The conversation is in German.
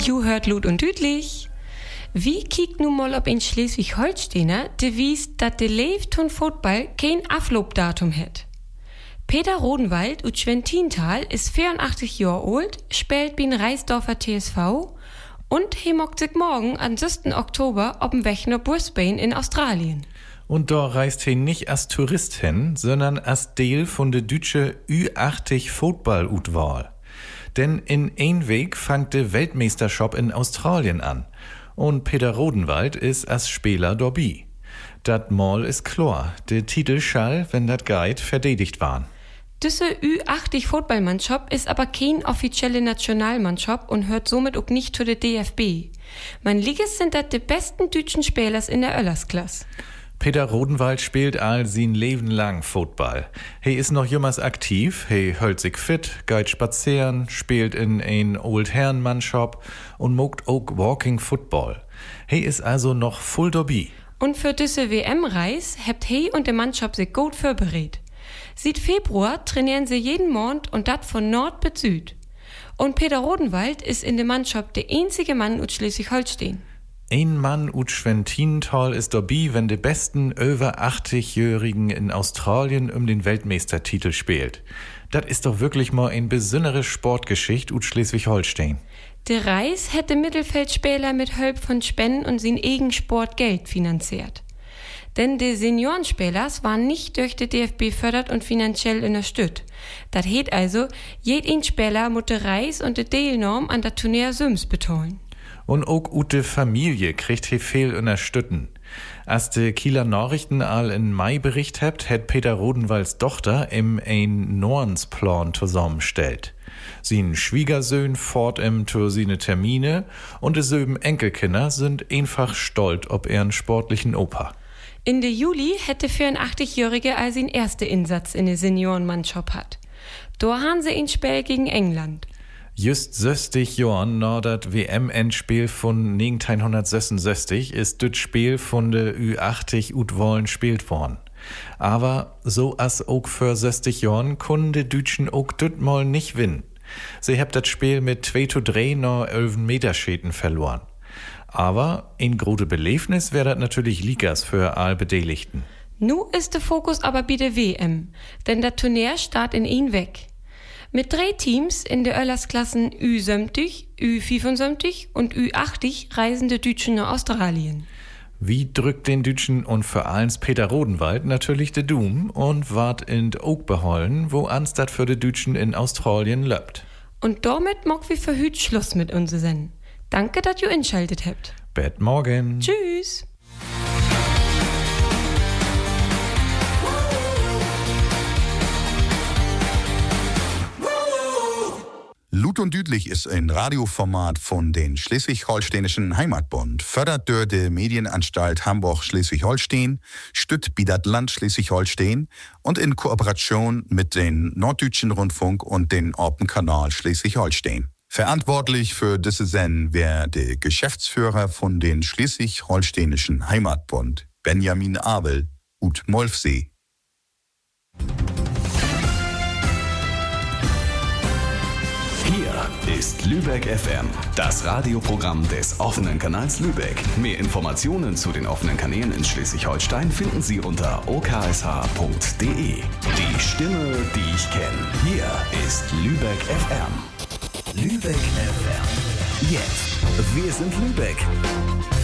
You hört Lut und Düdlich. Wie kiekt nun mal ob in Schleswig-Holsteiner, der wies, dat de Leeft von Football kein Aflobdatum het. Peter Rodenwald ut Schwentintal ist 84 Jahre alt, spielt bin Reisdorfer TSV und he mockt sich morgen am 6. Oktober ob'n Weg nach Brisbane in Australien. Und da reist he nicht als Tourist hin, sondern als Deel von der deutsche Ü80 Football-Utwahl. Denn in ein Weg fangt der Weltmeisterschaft in Australien an. Und Peter Rodenwald ist als Spieler dabei. Dat Mal ist klar, der Titel schall, wenn dat Guide verdedigt waren. Diese Ü80 Footballmannschaft ist aber kein offizielle Nationalmannschaft und hört somit auch nicht zu der DFB. Man Liges sind dat die besten deutschen Spielers in der Öllersklasse. Peter Rodenwald spielt all sein Leben lang Football. He ist noch jemals aktiv, he hält sich fit, geht spazieren, spielt in ein Old-Herren-Mannschaft und mogt auch Walking Football. He ist also noch voll dabei. Und für diese WM-Reis habt he und die Mannschaft sich gut vorbereitet. Seit Februar trainieren sie jeden Monat und dat von Nord bis Süd. Und Peter Rodenwald ist in der Mannschaft der einzige Mann aus Schleswig-Holstein. Ein Mann ut Schwentintal ist dabei, wenn die besten über 80-Jährigen in Australien den Weltmeistertitel spielt. Das ist doch wirklich mal ein besondere Sportgeschichte ut Schleswig-Holstein. Der Reis hätte Mittelfeldspieler mit Hilfe von Spenden und sein eigen Sport Geld finanziert. Denn die Seniorenspielers waren nicht durch die DFB fördert und finanziell unterstützt. Das heißt also, jeden Spieler muss der Reis und die Teilnahme an der Turnier Süms betonen. Und auch ute Familie kriegt he viel unterstützen. Als die Kieler Nachrichten all in Mai bericht habt, hat Peter Rodenwalds Tochter ein Nornsplan zusammengestellt. Sein Schwiegersöhn fort für seine Termine und die sieben Enkelkinder sind einfach stolz ob ihren sportlichen Opa. In der Juli hätte 84-Jährige als sein erster Einsatz in der Seniorenmannschaft hat. Da haben sie ein Spiel gegen England. Just 60 Jahren nach das WM-Endspiel von 1966 ist das Spiel von der Ü80 Utwahlen gespielt worden. Aber so als auch für 60 Jahren konnten die Deutschen auch das Mal nicht gewinnen. Sie haben das Spiel mit 2:3 nach 11 Meterschäden verloren. Aber ein großes Belebnis wäre das natürlich Ligas für alle Beteiligten. Nu ist der Fokus aber bei der WM, denn der Turnier startet in ein Weg. Mit 3 Teams in der Öllersklassen Ü70, Ü75 und Ü80 reisen die Deutschen nach Australien. Wie drückt den Deutschen und vor allem Peter Rodenwald natürlich de Doom und wart in Oak beholen, wo anstatt für die Deutschen in Australien löbt. Und damit mag wir für heute Schluss mit uns sein. Danke, dass ihr einschaltet habt. Bis morgen. Tschüss. Lut und Düdlich ist ein Radioformat von den Schleswig-Holsteinischen Heimatbund, fördert durch die Medienanstalt Hamburg-Schleswig-Holstein, stützt bi dat Land Schleswig-Holstein und in Kooperation mit den Norddeutschen Rundfunk und den Orpenkanal Schleswig-Holstein. Verantwortlich für diese Sendung wäre der Geschäftsführer von den Schleswig-Holsteinischen Heimatbund, Benjamin Abel, ut Molfsee. Hier ist Lübeck FM, das Radioprogramm des offenen Kanals Lübeck. Mehr Informationen zu den offenen Kanälen in Schleswig-Holstein finden Sie unter oksh.de. Die Stimme, die ich kenne. Hier ist Lübeck FM. Lübeck FM. Jetzt. Wir sind Lübeck.